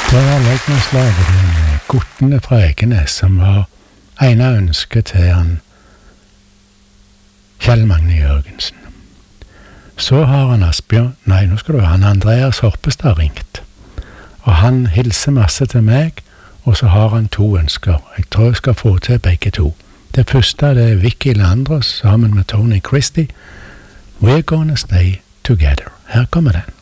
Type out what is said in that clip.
Det var løgnerslaget med guttene fra Egenes som var ene ønske til han Kjell Magne Jørgensen. Så har han han Andreas Horpestad ringt, og han hilser masse til meg, og så har han 2 ønsker. Jeg tror jeg skal få til begge 2. Det første det er Vicky Landros sammen med Tony Christie. We're gonna stay together. Her kommer den.